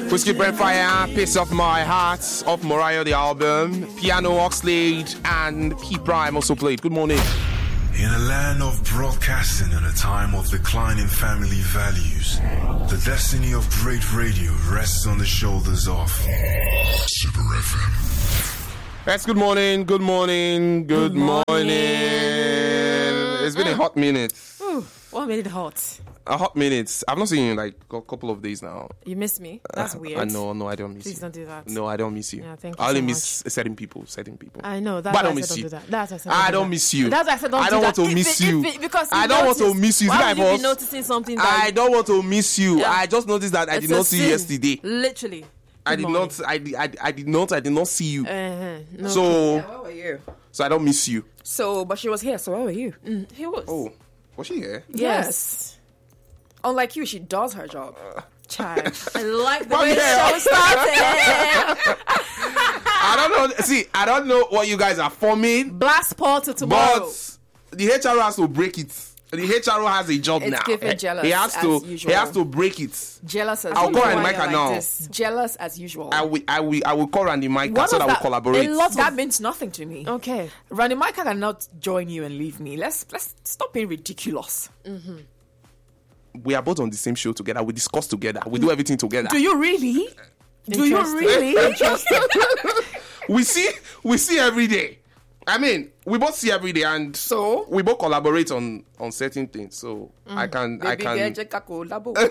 Whiskey Bread Fire, Piece of My Heart, of Mariah the album, Piano Oxlade, and P Prime also played. Good morning. In a land of broadcasting and a time of declining family values, the destiny of great radio rests on the shoulders of Super FM. Yes, good morning, good morning, good morning. It's been a hot minute. Ooh, what made it hot? A hot minute. I've not seen you in like a couple of days now. You miss me? That's weird. No, I don't miss you. Please don't do that. No, I don't miss you. Yeah, thank you I only so miss much. certain people. I know. That's But I why don't I miss said you. don't do that. That's why I said I don't don't miss you. That's why I said don't I do don't that. want to miss you. Because I don't want to miss you. Why would you boss? be noticing something I that don't want to miss you. Yeah. I just noticed that I did not see you yesterday. Literally. I did not see you. No. So Where were you? I don't miss you. So, but she was here, so where were you? He was. Oh, was she here? Yes. Unlike you, she does her job. Child. I like the From way the here. show started. I don't know. See, I don't know what you guys are forming, Blast portal tomorrow. but the HRO has to break it. The HRO has a job It's now. giving jealous, He has as to. usual. He has to break it. Jealous as I'll usual. call Randy Why Micah you're now. this? Jealous as usual. I will call Randy Micah What so was that we'll that? collaborate. A lot that means nothing to me. Okay. Randy Micah cannot join you and leave me. Let's stop being ridiculous. We are both on the same show together. We discuss together. We do everything together. Do you really? Do you Interesting. really? We see every day. I mean, we both see every day, and So? we both collaborate on certain things. So I can Collabo.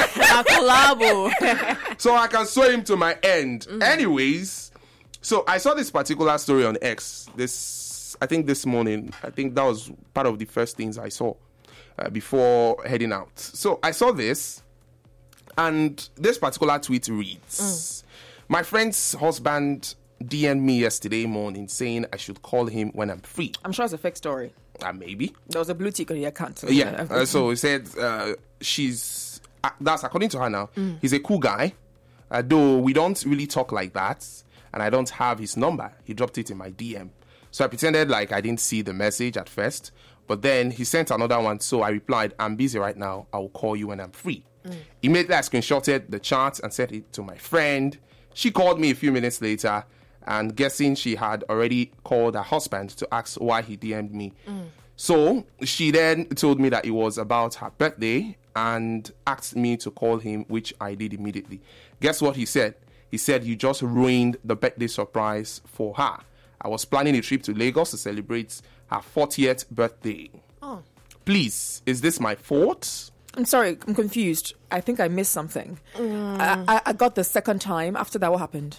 so I can sway him to my end. Anyways, so I saw this particular story on X. I think this morning. I think that was part of the first things I saw before heading out. So I saw this, and this particular tweet reads: "My friend's husband DM'd me yesterday morning saying I should call him when I'm free." I'm sure it's a fake story. Maybe. There was a blue tick on your account. Yeah. So he said she's. That's according to her now. He's a cool guy, though we don't really talk like that, and I don't have his number. He dropped it in my DM, so I pretended like I didn't see the message at first. But then he sent another one, so I replied, "I'm busy right now. I will call you when I'm free." Immediately I screenshotted the chat and sent it to my friend. She called me a few minutes later, and guessing she had already called her husband to ask why he DM'd me. So she then told me that it was about her birthday and asked me to call him, which I did immediately. Guess what he said? He said, "You just ruined the birthday surprise for her. I was planning a trip to Lagos to celebrate her 40th birthday. Oh. Please, is this my fault?" I'm sorry, I'm confused. I think I missed something. I got the second time. After that, what happened?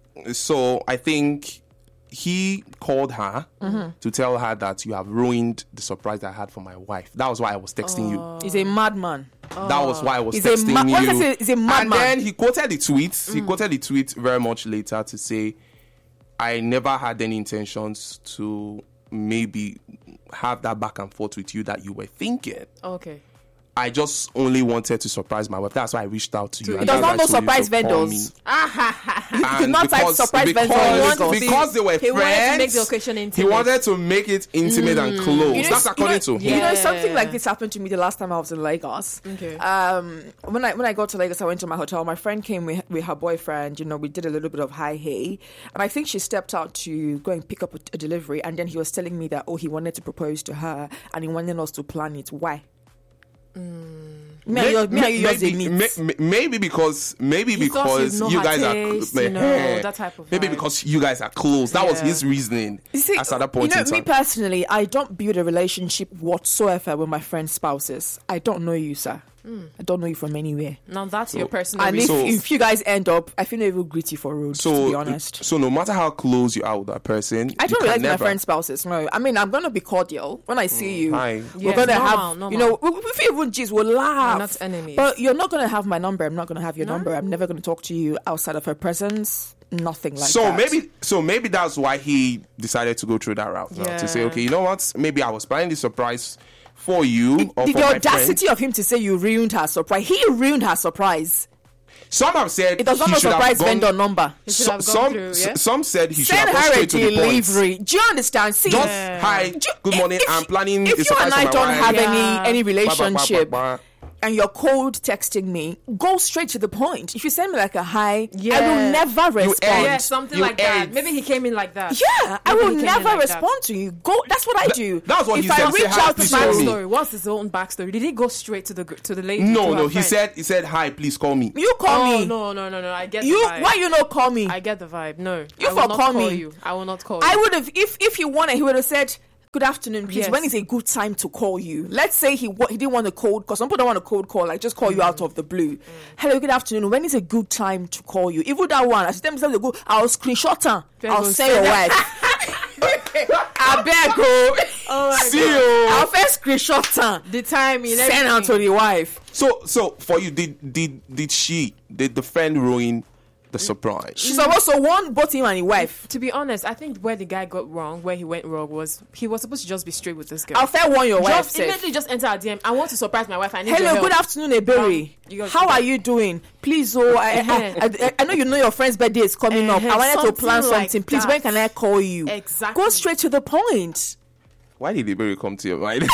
So I think he called her to tell her that you have ruined the surprise I had for my wife. That was why I was texting you. He's a madman. That was why I was He's texting what you. did I say? He's a And madman. then he quoted the tweet. He quoted the tweet very much later to say, "I never had any intentions to maybe have that back and forth with you that you were thinking. Okay. I just only wanted to surprise my wife. That's why I reached out to you. He And does that's not why I know told you surprise to call vendors. me." He did not type surprise vendors. Because they were He wanted to friends, make the occasion he intimate. wanted to make it intimate and close. That's according to him. You know, Yeah. something like this happened to me the last time I was in Lagos. Okay. When I got to Lagos, I went to my hotel. My friend came with her boyfriend. You know, we did a little bit of hey, and I think she stepped out to go and pick up a delivery. And then he was telling me that he wanted to propose to her and he wanted us to plan it. Why? Maybe because know you her guys taste, are that type of maybe vibe. because you guys are close. That was Yeah. his reasoning. You see, at that point in me time. personally, I don't build a relationship whatsoever with my friends' spouses. I don't know you, sir. I don't know you from anywhere. Now that's your personal And reason. if you guys end up, I feel they will greet you for road, to be honest. So no matter how close you are with that person, I don't you can relate to my never. friends' spouses. No, I mean, I'm going to be cordial. When I see you, Hi. we're Yes, going to normal, have, normal. you know, if you even just will laugh. We're not enemies. But you're not going to have my number. I'm not going to have your number. I'm never going to talk to you outside of her presence. Nothing like that. So maybe that's why he decided to go through that route now, to say, Yeah. okay, you know what? Maybe I was planning this surprise for you or The for my audacity friend. of him to say you ruined her surprise. He ruined her surprise. Some have said It does not he know should have surprise gone- vendor number. He should have gone through, yeah? Some said he should Send have gone her a straight to the point. delivery. Do you understand? See, Just hi, good morning. I'm planning. If a you surprise and for I my don't wife. have Yeah. any relationship, Ba, ba, ba, ba. and you're cold texting me, go straight to the point. If you send me like a hi, Yeah. I will never respond. Yeah, something You like that. ate. Maybe he came in like that. Yeah, I Maybe will he came in never like that. respond to you. Go. That's what I do. that's what if he I said. Say reach hi, out please to call me. Backstory. What's his own backstory? Did he go straight to the lady? No, to her he friend? said hi, please call me. you call Oh me. no. I get You the vibe. why you not call me? I get the vibe. No, You I will for not call me. you. I will not call I you. would have if you wanted, he would have said, "Good afternoon, please. Yes. When is a good time to call you?" Let's say he didn't want a cold call. Some people don't want a cold call, like just call you out of the blue. Hello, good afternoon. When is a good time to call you? Even that one, I see them go. I'll screenshot her. I'll go say say your that. wife. I beg go. Oh my See you. I'll first screenshot her. The timing. Send her to the wife. So for you, did the friend ruin the surprise? She's also warned both him and the wife. To be honest, I think where the guy got wrong, where he went wrong, was he was supposed to just be straight with this girl. I'll fair warn your wife. Just safe. immediately just enter a DM. I want to surprise my wife. I need your Hello, help. good afternoon, Eberi. You guys How do are that. you doing? Please, I know you know your friend's birthday is coming up. I wanted to Something plan like something. Please, that. when can I call you? Exactly. Go straight to the point. Why did Iberi come to your mind?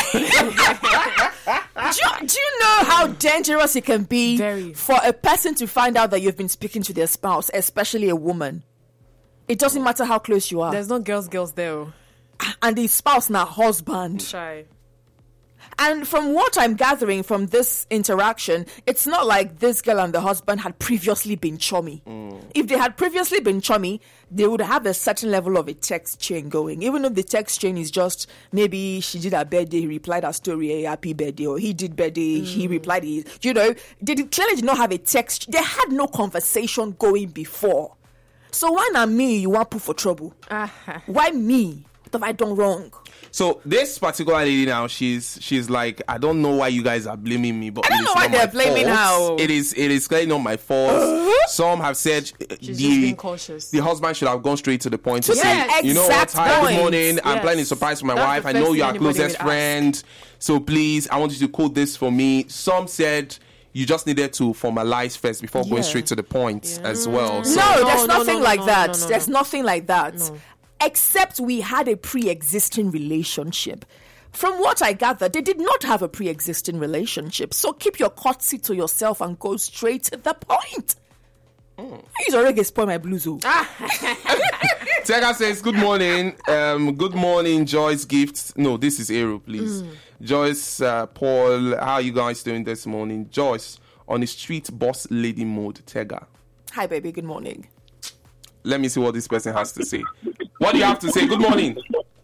Do you know how dangerous it can be Very. for a person to find out that you've been speaking to their spouse, especially a woman? It doesn't matter how close you are. There's no girls there. Oh. And the spouse now husband. Shy. And from what I'm gathering from this interaction, it's not like this girl and the husband had previously been chummy. If they had previously been chummy, they would have a certain level of a text chain going. Even if the text chain is just maybe she did her birthday, he replied her story, a happy birthday, or he did birthday, he replied his. You know, they clearly did not have a text. They had no conversation going before. So why not me you want put for trouble? Why me? What have I done wrong? So this particular lady now, she's like, I don't know why you guys are blaming me, but I don't it is know why not they're my blaming fault. her. It is clearly not my fault. Some have said She's just being cautious. the husband should have gone straight to the point to To say, the you know what, exact hi, good point. morning. I'm Yes. planning a surprise for my That's wife. the I first know thing you are anybody closest would ask. friend, so please, I want you to code this for me. Some said you just needed to formalize first before going Yeah. straight to the point as well. So, No, No, there's no, nothing no, like no, that. no, no, There's no. nothing like that. No. Except we had a pre-existing relationship. From what I gather, they did not have a pre-existing relationship. So keep your courtesy to yourself and go straight to the point. He's already spoiled my blues. Oh. Tega says, good morning. Good morning, Joyce Gifts. No, this is Aero, please. Joyce, Paul, how are you guys doing this morning? Joyce, on the street boss lady mode, Tega. Hi, baby. Good morning. Let me see what this person has to say. What do you have to say? Good morning.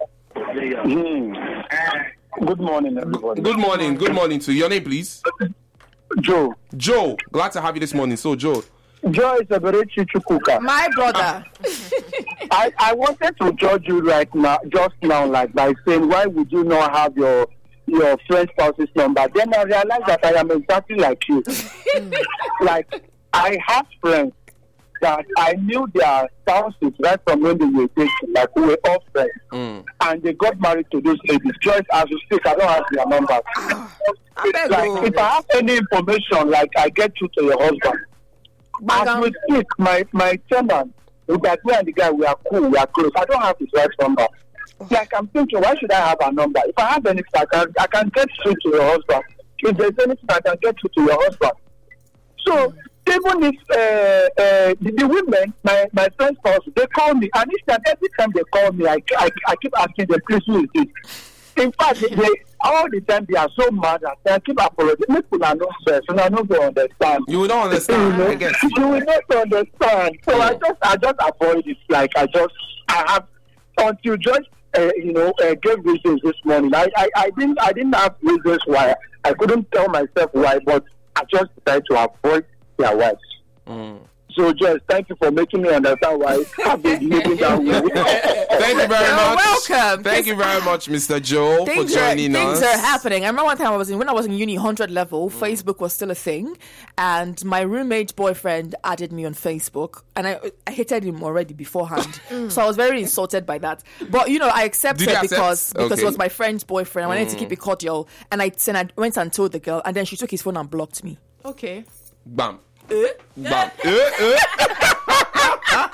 Good morning, everybody. Good morning. Good morning to you. Your name, please. Joe. Joe. Glad to have you this morning. So, Joe. Joe is a very chukuka. My brother. I wanted to judge you right now, just now, like by saying, why would you not have your friend spouse's number? Then I realized that I am exactly like you. Like, I have friends that I knew their spouses right from when they were dating, like we were all friends. And they got married to those ladies. Joyce, as we speak, I don't have their numbers. Like, if I have any information, like I get you to your husband. As we speak, my tenant, that me and the guy, we are cool, we are close. I don't have his wife's number. Like, I'm thinking, why should I have a number? If I have anything, I can get through to your husband. If there's anything, I can get through to your husband. So, even if the women, my friend's spouse, they call me, and every time they call me, I keep asking them, please, who is this? In fact, all the time they are so mad at me. I keep apologizing. People are not stressed, and I don't understand. You don't understand. I guess. You will not understand. So I just avoid it. Like I have until just gave reasons this morning. I didn't have reasons why. I couldn't tell myself why, but I just decided to avoid their wives. So, just thank you for making me understand why I've been living that way. Thank you very much. welcome. Thank you very much, Mr. Joe, for joining us. Things are happening. I remember one time when I was in uni 100 level, Facebook was still a thing, and my roommate's boyfriend added me on Facebook, and I hated him already beforehand, so I was very insulted by that. But I accepted Did you accept? because Okay. it was my friend's boyfriend. I wanted to keep it cordial, and I went and told the girl, and then she took his phone and blocked me. Okay. Bam. Eh? Bam.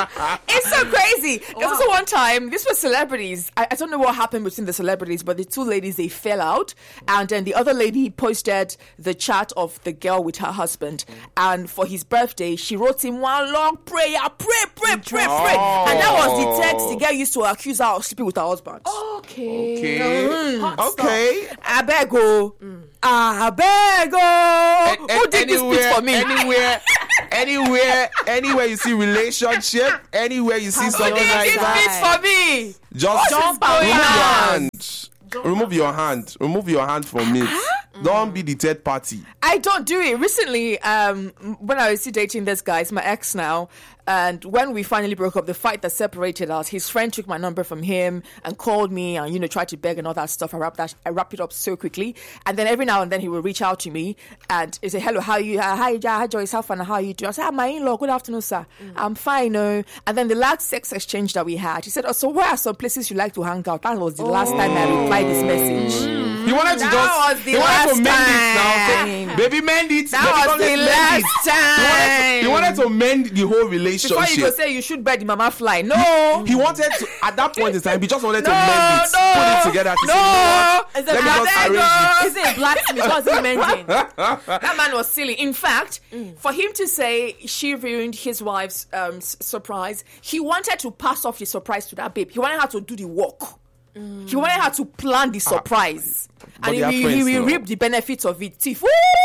It's so crazy. There was also one time, this was celebrities. I don't know what happened between the celebrities, but the two ladies, they fell out. And then the other lady posted the chat of the girl with her husband. And for his birthday, she wrote him one long prayer. Pray. And that was the text the girl used to accuse her of sleeping with her husband. Okay. Okay. I beg oh. Who did this bit for me? Anywhere you see relationship, anywhere you see something like that, for me. just Jump remove your hand. Remove your hand from it. Don't be the third party. I don't do it. Recently, when I was still dating this guy, it's my ex now, and when we finally broke up, the fight that separated us, his friend took my number from him and called me and, tried to beg and all that stuff. I wrapped it up so quickly. And then every now and then he will reach out to me and he say, hello, how are you? Hi, Joyce, how fun, how are you doing? I said, my in-law, good afternoon, sir. I'm fine, no. And then the last sex exchange that we had, he said, so where are some places you like to hang out? That was the last time I replied this message. He wanted to mend it now. Baby, mend it. That was the last time. He wanted to mend the whole relationship. Before you go say you should bet the mama fly. No. He wanted to, at that point in time, he just wanted to mend it. Put it together. Let me just arrange it. Is it blacksmith? What's he mending? That man was silly. In fact, for him to say she ruined his wife's surprise, he wanted to pass off the surprise to that babe. He wanted her to do the work. He wanted her to plan the surprise. And he will reap the benefits of it. Thief.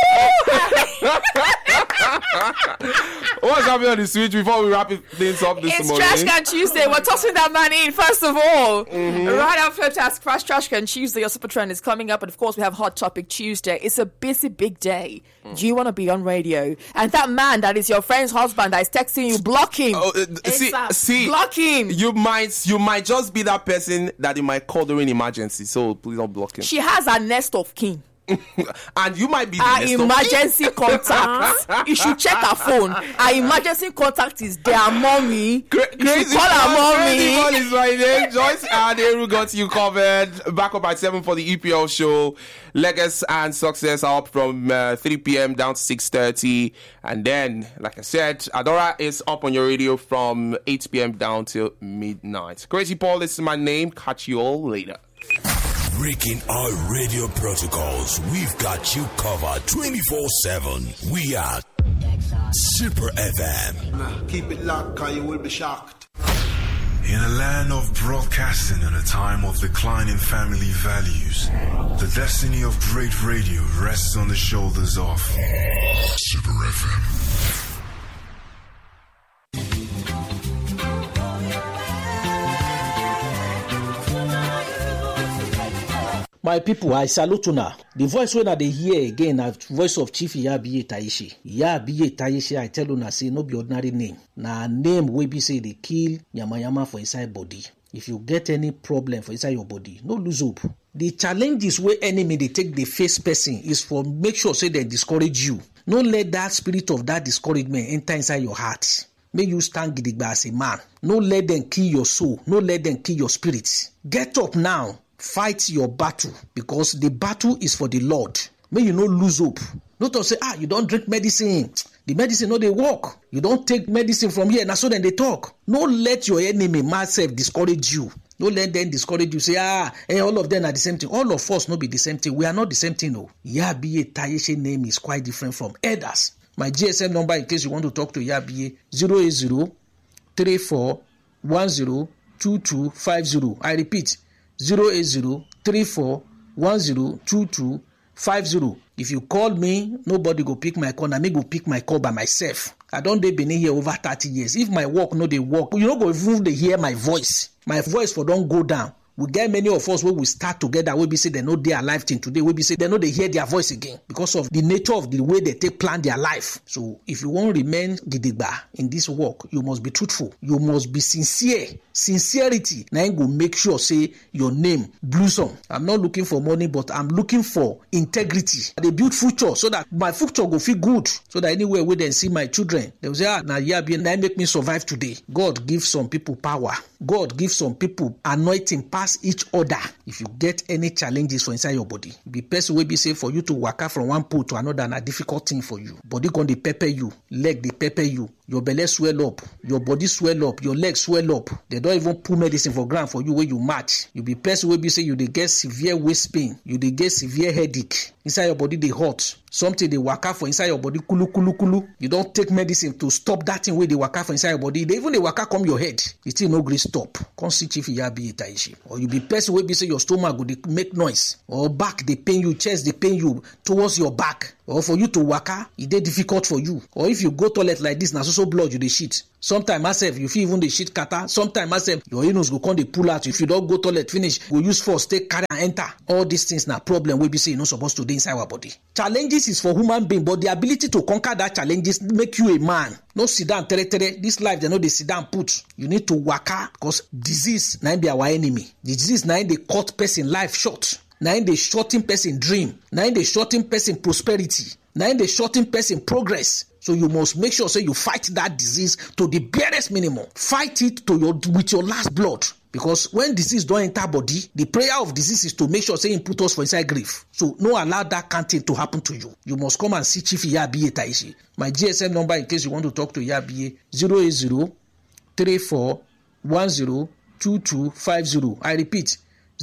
What's happening on the switch before we wrap things up this morning? It's Trash Can Tuesday. We're tossing that man in, first of all. Right after Task Crash, Trash Can Tuesday, your super trend is coming up. And of course, we have Hot Topic Tuesday. It's a busy, big day. Do you want to be on radio? And that man that is your friend's husband that is texting you, block him. See, block him. You might just be that person that you might call during emergency. So please don't block him. She has a nest of kin. And you might be the emergency contact. You should check her phone. Our emergency contact is their mommy. Crazy call her mommy. Crazy is my name. Joyce and Eru got you covered. Back up at 7 for the EPL show. Legacy and Success are up from 3 p.m. down to 6:30. And then, like I said, Adora is up on your radio from 8 p.m. down till midnight. Crazy Paul, this is my name. Catch you all later. Breaking our radio protocols, we've got you covered 24/7. We are Super FM. Keep it locked, cause you will be shocked. In a land of broadcasting and a time of declining family values, the destiny of great radio rests on the shoulders of Super FM. My people, I salute una. The voice when I hear again, na voice of Chief Iyabiye Taishi. Iyabiye Taishi, I tell una say no be ordinary name. Na name wey be say they kill yama for inside body. If you get any problem for inside your body, no lose hope. The challenges where enemy they take the face person is for make sure say they discourage you. No let that spirit of that discouragement enter inside your heart. Make you stand gidigba as a man. No let them kill your soul. No let them kill your spirit. Get up now. Fight your battle because the battle is for the Lord. May you no lose hope. Not to say, you don't drink medicine. The medicine no they work. You don't take medicine from here. Now so then they talk. No let your enemy myself discourage you. No let them discourage you. Say, all of them are the same thing. All of us no be the same thing. We are not the same thing. No. Iyabiye Taishi name is quite different from others. My GSM number in case you want to talk to Iyabiye 080-3410-2250. I repeat. 080-3410-2250. If you call me, nobody go pick my call. I me go pick my call by myself. I don't dey been here over 30 years. If my work no dey work, you no go even dey hear my voice. My voice for don't go down. We get many of us where we start together, we be say they know they are alive till today, we be say they know they hear their voice again because of the nature of the way they take plan their life. So if you want to remain gidigba in this work, you must be truthful. You must be sincere. Sincerity now go make sure say your name blossom. I'm not looking for money, but I'm looking for integrity. They build future so that my future go feel good. So that anywhere where they see my children, they will say, now make me survive today. God gives some people power. God gives some people anointing past each other. If you get any challenges for inside your body, the person will be say for you to walk out from one pole to another and a difficult thing for you. Body going to pepper you, leg they pepper you, your belly swell up, your body swell up, your legs swell up. They don't even put medicine for ground for you where you match. You be person wey be say you dey get severe waist pain, you dey get severe headache, inside your body dey hot, something dey waka for inside your body kulu kulu kulu. You don't take medicine to stop that thing wey dey waka for inside your body. They even dey waka come your head. It still no gree stop. Come see Chief Iyabi Taishi. Or you be person wey be say your stomach go dey make noise, or back dey pain you, chest dey pain you towards your back, or for you to waka e dey difficult for you, or if you go toilet like this na so blood you dey shit. Sometimes myself you fit even dey shit kata. Sometimes myself your anus go come dey pull out. If you don't go toilet finish, go use force take carry and enter. All these things na problem wey be say you no supposed to dey inside our body. Challenges is for human being, but the ability to conquer that challenges make you a man. No sit down tere. This life they know they sit down put. You need to waka, because disease na be our enemy. The disease na dey cut person life short. Na dey shorten person dream. Na dey shorten person prosperity. Na dey shorten person progress. So you must make sure say you fight that disease to the barest minimum. Fight it with your last blood. Because when disease don't enter body, the prayer of disease is to make sure say put us for inside grief. So no allow that kind of thing to happen to you. You must come and see Chief Iyabi Taishi. My GSM number in case you want to talk to Iyabi 080-3410-2250. I repeat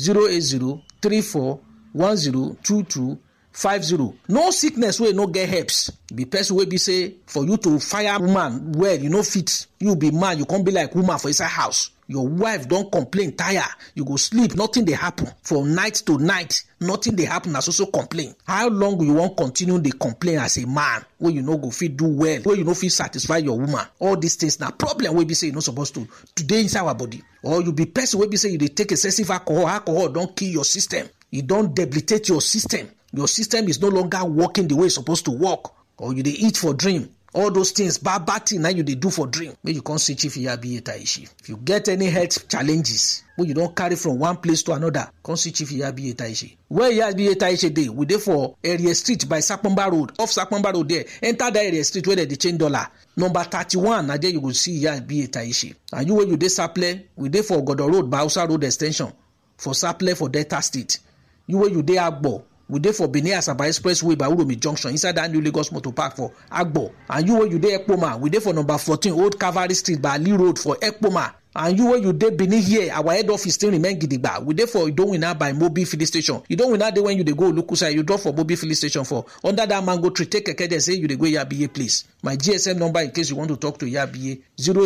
080-3410-2250. No sickness wey no get helps. Be person wey be say for you to fire woman well, you no fit. You be man, you can't be like woman for inside house. Your wife don't complain, tire. You go sleep, nothing they happen. From night to night, nothing they happen as also complain. How long you want continue they complain as a man? Where you no go fit do well, where you no fit satisfy your woman. All these things now problem wey be say you not supposed to today inside our body. Or you be person wey be say you dey take excessive alcohol. Alcohol don't kill your system. You don't debilitate your system. Your system is no longer working the way it's supposed to work. Or you dey eat for dream. All those things, bad thing now you dey do for dream. May you come see Chief Iyabi Taishi. If you get any health challenges, where you don't carry from one place to another, come see Chief Iyabi Taishi. Where Iyabi Taishi dey, we dey for area street by Sakpamba Road. Off Sakpamba Road there, enter that area street where they change dollar. Number 31, now there you go see Iyabi Taishi. And you where you dey Saple, we dey for Godo Road by Hausa Road extension. For Saple for Delta State. You where you dey Agbo. We dey for Benin Asaba Expressway by Uromi Junction inside that new Lagos Motor Park for Agbo. And you where you dey Ekpoma, we dey for number 14 Old Cavalry Street by Ali Road for Ekpoma. And you where you dey Benin here, our head office still remain Gidigba. We dey for Idowina by Mobi Filling Station. You don't win that day when you dey go Lukusa, you drop for Mobi Filling Station for under that mango tree. Take a care say you dey go Iyabi please. My GSM number in case you want to talk to Iyabi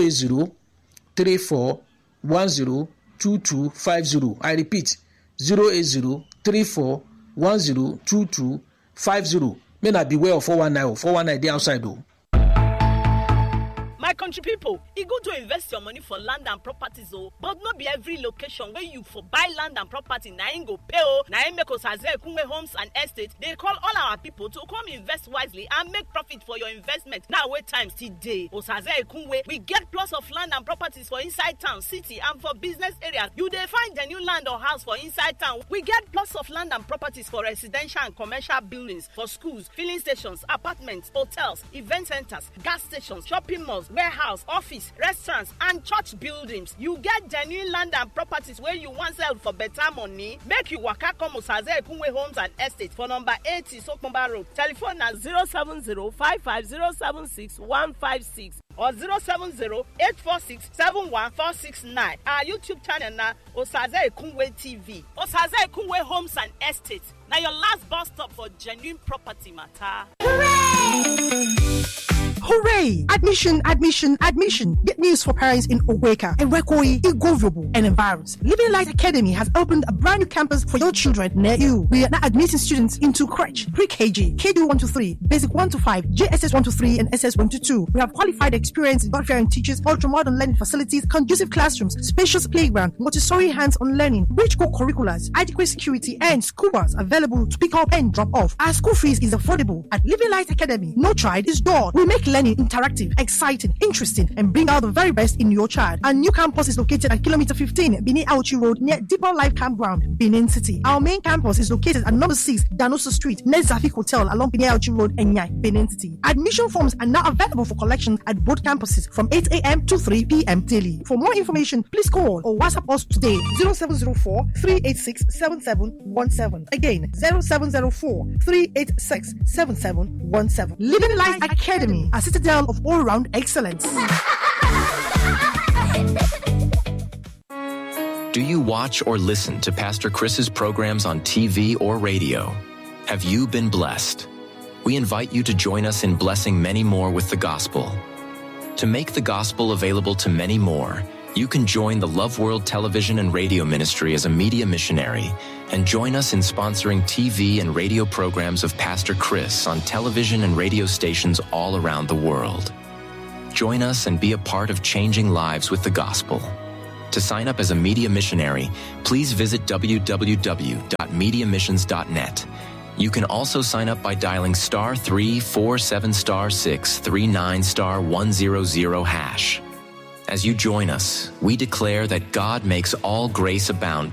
080-3410-2250. I repeat 080-3410-2250. May not beware of 419 or 419 dey outside though. My country people, e good to invest your money for land and properties but not be every location where you for buy land and property na im go pay na im make Osaze Ekunwe Homes and Estate. They call all our people to come invest wisely and make profit for your investment. Now wait time still dey. Osaze Ekunwe, we get plots of land and properties for inside town, city and for business areas. You dey find the new land or house for inside town. We get plots of land and properties for residential and commercial buildings, for schools, filling stations, apartments, hotels, event centers, gas stations, shopping malls, warehouse, office, restaurants, and church buildings. You get genuine land and properties where you want sell for better money. Make you waka come Osaze Ekunwe Homes and Estate for number 80 Sokpamba Road. Telephone na 070-55076-156 or 070-846-71469. Our YouTube channel na Osaze Ekunwe TV. Osaze Ekunwe Homes and Estate. Now your last bus stop for genuine property matter. Hooray! Hooray! Admission, admission, admission. Good news for parents in Oweka, Erekoi, Igoviobu, and environs. Living Light Academy has opened a brand new campus for your children near you. We are now admitting students into crèche, pre-KG, KD 1-3, Basic 1-5, JSS 1-3, and SS 1-2. We have qualified, experienced, God-fearing teachers, ultra-modern learning facilities, conducive classrooms, spacious playground, Montessori hands-on learning, rich co-curriculars, adequate security, and school bus available to pick up and drop off. Our school fees is affordable. At Living Light Academy, no child is dull. We make learning interactive, exciting, interesting, and bring out the very best in your child. Our new campus is located at kilometer 15, Benin Auchi Road, near Deeper Life Campground, Benin City. Our main campus is located at number 6, Danosa Street, near Zafik Hotel, along Benin Auchi Road, Enyai, Benin City. Admission forms are now available for collection at both campuses from 8 a.m. to 3 p.m. daily. For more information, please call or WhatsApp us today 0704-386-7717. Again, 0704-386-7717. Living Light Academy, as citadel of all-round excellence. Do you watch or listen to Pastor Chris's programs on TV or radio? Have you been blessed? We invite you to join us in blessing many more with the gospel. To make the gospel available to many more, you can join the Love World Television and Radio Ministry as a media missionary and join us in sponsoring TV and radio programs of Pastor Chris on television and radio stations all around the world. Join us and be a part of changing lives with the gospel. To sign up as a media missionary, please visit www.mediamissions.net. You can also sign up by dialing *347*639*100#. As you join us, we declare that God makes all grace abound